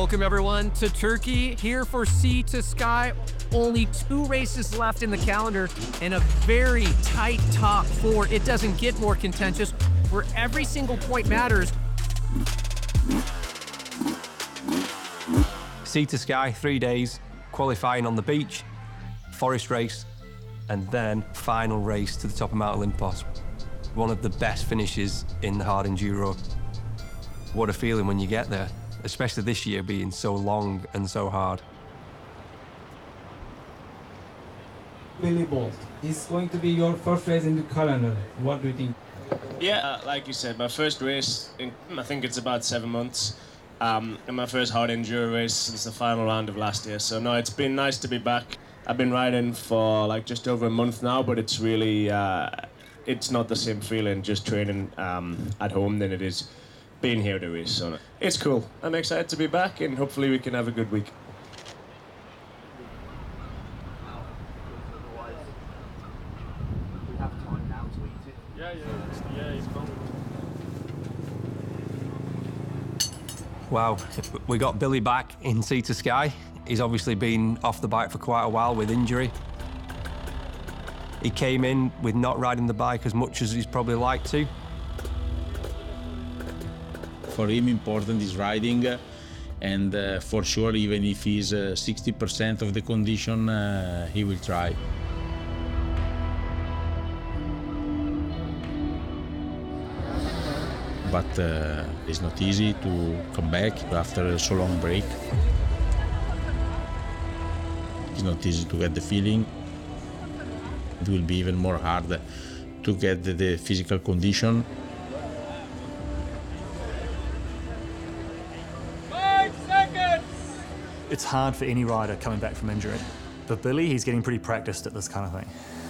Welcome everyone to Turkey, here for Sea to Sky. Only 2 races left in the calendar and a very tight top 4. It doesn't get more contentious, where every single point matters. Sea to Sky, 3 days, qualifying on the beach, forest race, and then final race to the top of Mount Olympus. One of the best finishes in the hard enduro. What a feeling when you get there, especially this year being so long and so hard. Billy Bolt, this is going to be your first race in the calendar. What do you think? Yeah, like you said, my first race in, I think it's about 7 months. And my first hard enduro race since the final round of last year. So no, it's been nice to be back. I've been riding for like just over a month now, but it's really, it's not the same feeling just training at home than it is being here to race. So it's cool. I'm excited to be back and hopefully we can have a good week. Wow, we got Billy back in Sea to Sky. He's obviously been off the bike for quite a while with injury. He came in with not riding the bike as much as he's probably liked to. For him, important is riding, and for sure, even if he's 60% of the condition, he will try. But it's not easy to come back after so long break. It's not easy to get the feeling. It will be even more hard to get the physical condition. 5 seconds! It's hard for any rider coming back from injury. But Billy, he's getting pretty practiced at this kind of thing.